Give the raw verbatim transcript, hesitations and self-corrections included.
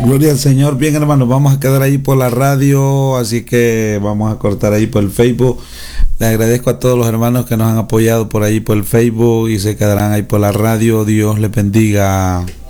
Gloria al Señor. Bien, hermanos, vamos a quedar ahí por la radio, así que vamos a cortar ahí por el Facebook. Les agradezco a todos los hermanos que nos han apoyado por ahí por el Facebook y se quedarán ahí por la radio. Dios les bendiga.